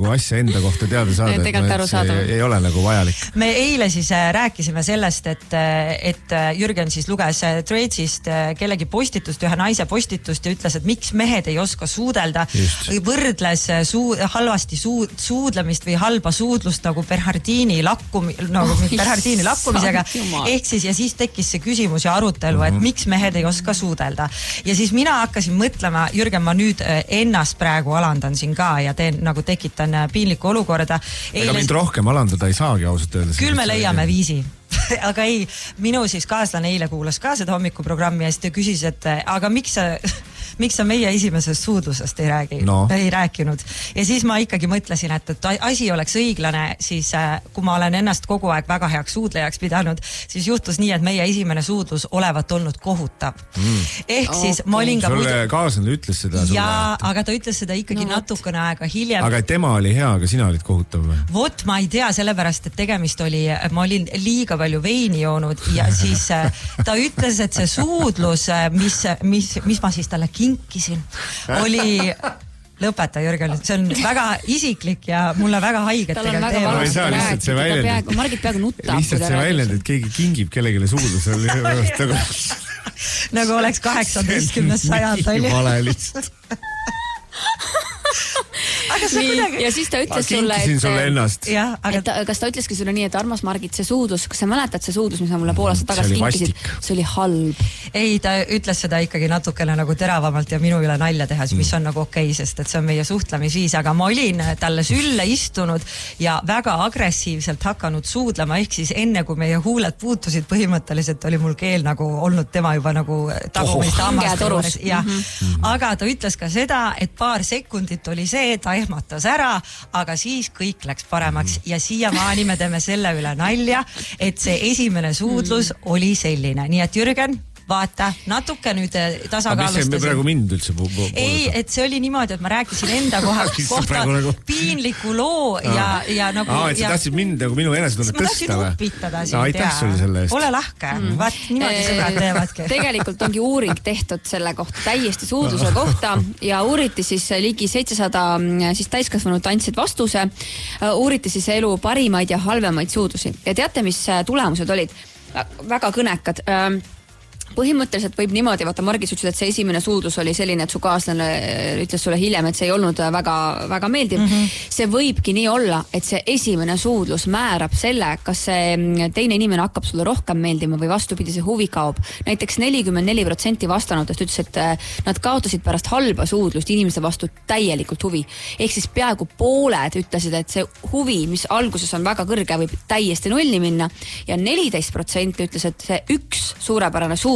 nagu asja enda kohta teada saada, et ei ole nagu vajalik. Me eile siis rääkisime sellest, et Jürgen siis luges Threadsist kellegi postitust, ühe naise postitust ja ütles, et miks mehed ei oska suudelda. Võrdles halvasti suudlemist või halba suudlust nagu Bernhardini lakkumisega. Ehk siis, ja siis tekkis see küsimus ja arutelu, et miks mehed ei oska suudelda. Ja siis mina hakkasin mõtlema, Jürgen, ma nüüd ennast praegu alandan siin ka ja tekitan piinlikku olukorda. Ega mind rohkem alandada ei saagi ausalt öeldes. Küll me leiame viisi. Aga ei, minu siis kaaslane eile kuulas ka seda hommikuprogrammi eest ja küsis, et aga miks sa meie esimesest suudlusest ei räägi? Ei rääkinud. Ja siis ma ikkagi mõtlesin, et asi oleks õiglane, siis kui ma olen ennast kogu aeg väga heaks suudlejaks pidanud, siis juhtus nii, et meie esimene suudlus olevat olnud kohutav. Ehk siis ma olin ka... Sulle kaaslane ütles seda? Jaa, aga ta ütles seda ikkagi natukene aega hiljem. Aga tema oli hea, aga sina olid kohutav või? Vot, ma ei tea, sellepärast, et tegemist oli, ma olin liiga palju veini joonud ja siis ta ütles, et see suudlus, mis ma siis talle kinkisin, oli... Lõpeta, Jürgen, see on väga isiklik ja mulle väga haiget tegelikult teema. Ma ei saa lihtsalt see väljend. Margit peaaegu nutta. Lihtsalt see väljend, et keegi kingib kellegile suudlus. Nagu oleks 18. sajand. Mingi vale lihtsalt. Ja siis ta ütles sulle, et kas ta ütleski sulle nii, et armas Margit, see suudlus, kas sa mäletad see suudlus, mis sa mulle pool aastat tagasi kinkisid? See oli halb. Ei, ta ütles seda ikkagi natukene nagu teravamalt ja minu üle nalja tehas, mis on nagu okei, sest et see on meie suhtlemisviis, aga ma olin talle sülle istunud ja väga agressiivselt hakanud suudlema, ehk siis enne kui meie huuled puutusid, põhimõtteliselt oli mul keel nagu olnud tema juba nagu tagumist hammaste. Aga ta ütles ka seda, et paar sekundit oli see, ta ehmatas ära, aga siis kõik läks paremaks ja siiamaani me teeme selle üle nalja, et see esimene suudlus oli selline. Nii et Jürgen, vaata, natuke nüüd tasakaalustasin. Mis see praegu mind üldse Ei, et see oli niimoodi, et ma rääkisin enda kohta piinliku loo ja nagu... et sa tahtsid mind nagu minu enesetunnet tõsta või? Ma tahtsin upitada siin. Aitäh sulle selle eest. Ole lahke. Vaat, niimoodi sõbrad teevadki. Tegelikult ongi uuring tehtud selle kohta, täiesti suudluse kohta ja uuriti siis ligi 700 siis täiskasvanud andsid vastuse. Uuriti siis elu parimaid ja halvemaid suudlusi. Ja teate, mis tulemused olid? Väga kõnekad. Põhimõtteliselt võib niimoodi, vaata Margis ütles, et see esimene suudlus oli selline, et su kaaslane ütles sulle hiljem, et see ei olnud väga meeldiv. See võibki nii olla, et see esimene suudlus määrab selle, kas see teine inimene hakkab sulle rohkem meeldima või vastupidi see huvi kaob. Näiteks 44% vastanutest ütles, et nad kaotasid pärast halba suudlust inimeste vastu täielikult huvi. Ehk siis peaaegu pooled ütlesid, et see huvi, mis alguses on väga kõrge, võib täiesti nulli minna ja 14% ütles, et see üks suurepärane suudlus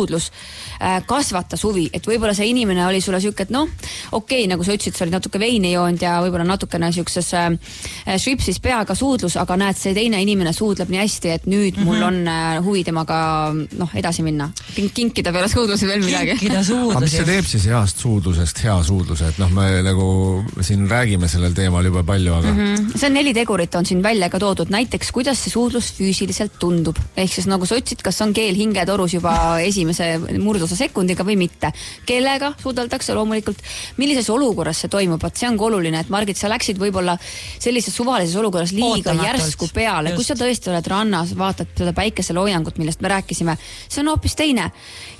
kasvatas huvi, et võib-olla see inimene oli sulle siuke, et okei, nagu sa ütlesid, sa olid natuke veini joonud ja võib-olla natukene siukses šripsis peaga suudlus, aga näed, see teine inimene suudleb nii hästi, et nüüd mul on huvi temaga edasi minna. Kinkida peale suudlusi veel midagi. Aga mis see teeb siis heast suudlusest hea suudluse, et me nagu siin räägime sellel teemal juba palju, aga... See on 4 tegurit on siin välja ka toodud, näiteks kuidas see suudlus füüsiliselt tundub. Ehk siis nagu sa ütlesid, kas on keel hingetorus juba esimese murdosa sekundiga või mitte. Kellega suudeldakse loomulikult, millises olukorras see toimub, et see on oluline, et Margit, sa läksid võib-olla sellises suvalises olukorras liiga järsku peale, kui sa tõesti oled rannas, vaatad seda päikeseloojangut, millest me rääkisime, see on hoopis teine.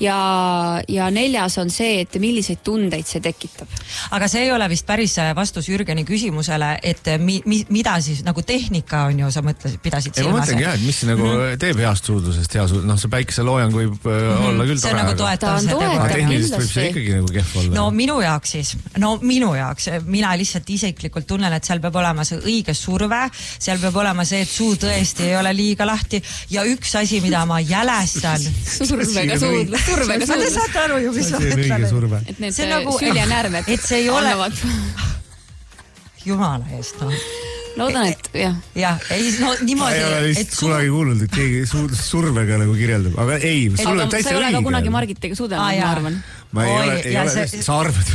Ja 4. on see, et milliseid tundeid see tekitab. Aga see ei ole vist päris vastus Jürgeni küsimusele, et mida siis nagu tehnika on ju, sa pidasid silmas. Ma mõtlengi jah, et mis nagu teeb heast suudlusest hea suudlus, see päikeseloojang võib olla küll see on nagu toetav see tegu. Tehniliselt võib see ikkagi nagu kehv olla. No minu jaoks, mina lihtsalt isiklikult tunnen, et seal peab olema see õige surve, seal peab olema see, et suu tõesti ei ole liiga lahti ja üks asi, mida ma jälestan survega suudlus. Te saate aru ju, mis ma mõtlen. Et need süljenärved et see ei ole jumala eest, Loodan, et jah. Jah, ei, niimoodi. Ma ei ole lihtsalt kunagi kuulnud, et keegi survega nagu kirjeldab. Aga ei, sul on täitsa õige. Sa ei ole ka kunagi Margitega suudelnud, ma arvan. Ma ei ole, sa arvad.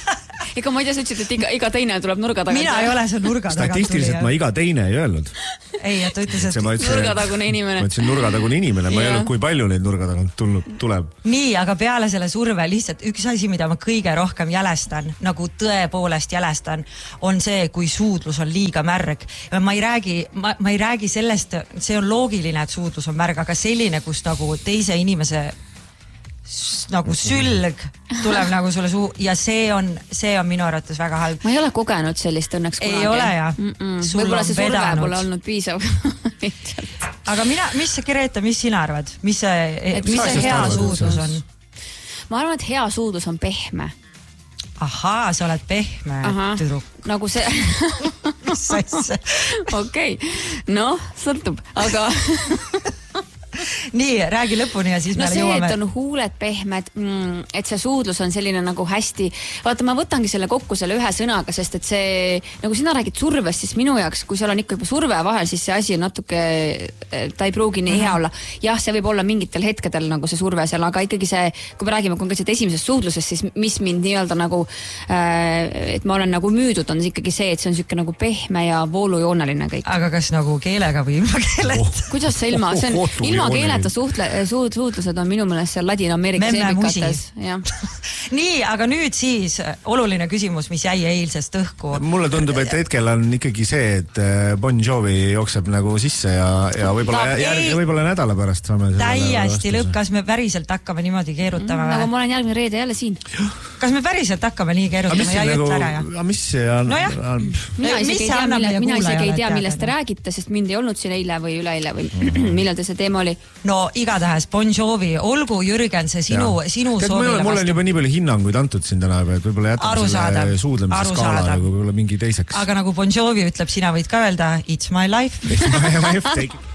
Ega ma ei tea, sa ütlesid, et iga teine tuleb nurga tagant. Mina ei ole see nurga tagant. Statistiliselt ma iga teine ei öelnud. ei, ta ütles, et nurgatagune inimene. Ma ütlesin nurgatagune inimene, ma ei öelnud, kui palju neid nurga tagant tuleb. Nii, aga peale selle surve lihtsalt üks asi, mida ma kõige rohkem jälestan, nagu tõepoolest jälestan, on see, kui suudlus on liiga märg. Ma ei räägi sellest, see on loogiline, et suudlus on märg, aga selline, kus nagu teise inimese nagu sülg tuleb nagu sulle suu ja see on minu arvates väga halb. Ma ei ole kogenud sellist õnneks kunagi. Ei ole ja. Võib-olla see surve pole olnud piisav. Aga Grete, mis sina arvad? Mis see hea suudlus on? Ma arvan, et hea suudlus on pehme. Ahaa, sa oled pehme tüdruk. Nagu see... Mis asja? Okei. Noh, sõltub, aga... Nii, räägi lõpuni ja siis meile jõuame. See, et on huuled pehmed, et see suudlus on selline nagu hästi... Vaata, ma võtangi selle kokku selle ühe sõnaga, sest et see, nagu sina räägid survest, siis minu jaoks, kui seal on ikka juba surve vahel, siis see asi on natuke, ta ei pruugi nii hea olla. Jah, see võib olla mingitel hetkedel nagu see surve seal, aga ikkagi see, kui me räägime konkreetselt esimesest suudlusest, siis mis mind nii-öelda nagu, et ma olen nagu müüdud, on ikkagi see, et see on siuke nagu pehme ja voolujooneline kõik. Aga kas nagu keelega või ilma keelet? Kuidas see ilma? See on ilma keeleta suudlused on minu meelest seal Ladina-Ameerikas eemikates. Nii, aga nüüd siis oluline küsimus, mis jäi eilsest õhku. Mulle tundub, et hetkel on ikkagi see, et Bon Jovi jookseb nagu sisse ja võib-olla nädala pärast saame täiesti lõpp, kas me päriselt hakkame niimoodi keerutama? Nagu ma olen järgmine reede jälle siin. Kas me päriselt hakkame nii keerutama ja ütle ära? Mis see on? Mina isegi ei tea, millest te räägite, sest mind ei olnud siin eile või üleeile või millal te see teema oli? No igatahes Bon Jovi, olgu Jürgen, see sinu soovile mul on juba nii palju hinnanguid antud siin täna, et võib-olla jätame selle suudlemise skaala nagu võib-olla mingi teiseks. Aga nagu Bon Jovi ütleb, sina võid ka öelda, it's my life. It's my life, take it.